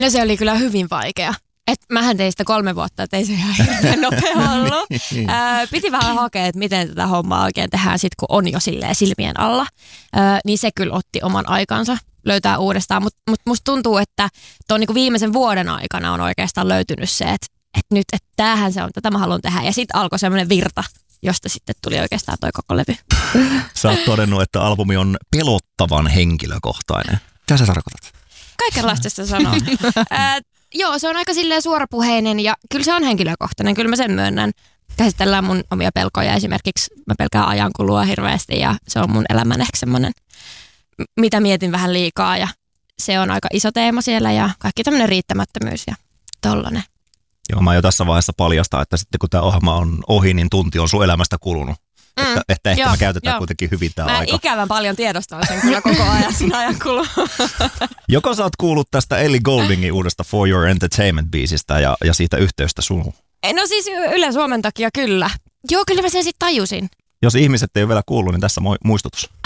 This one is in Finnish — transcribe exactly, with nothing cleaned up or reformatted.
No se oli kyllä hyvin vaikea. Et mähän tein sitä kolme vuotta, että ei se ihan hirveän nopea ollut. Ää, piti vähän hakea, että miten tätä hommaa oikein tehdään sit, kun on jo silleen silmien alla. Ää, niin se kyllä otti oman aikansa löytää uudestaan. Mutta mut musta tuntuu, että tuon niinku viimeisen vuoden aikana on oikeastaan löytynyt se, että et nyt, että tämähän se on, tätä mä haluan tehdä. Ja sitten alkoi semmoinen virta, josta sitten tuli oikeastaan toi koko levy. Sä oot todennut, että albumi on pelottavan henkilökohtainen. Mitä sä tarkoitat? Kaikenlaista sitä sanoo. Ää, joo, se on aika silleen suorapuheinen ja kyllä se on henkilökohtainen, kyllä mä sen myönnän. Käsitellään mun omia pelkoja esimerkiksi. Mä pelkään ajankulua hirveästi ja se on mun elämän ehkä semmoinen, mitä mietin vähän liikaa ja se on aika iso teema siellä ja kaikki tämmöinen riittämättömyys ja tollanen. Joo, mä jo tässä vaiheessa paljastan, että sitten kun tämä ohjelma on ohi, niin tunti on sun elämästä kulunut. Mm, että, että ehkä joo, me käytetään joo. kuitenkin hyvin tämä mä aika. Ikävän paljon tiedostan sen kyllä koko ajan siinä ajankulua. Joko sä oot kuullut tästä Ellie Gouldingin uudesta For Your Entertainment-biisistä ja, ja siitä yhteystä suhun? No siis Yle Suomen takia kyllä. Joo, kyllä mä sen sitten tajusin. Jos ihmiset ei ole vielä kuullut, niin tässä muistutus.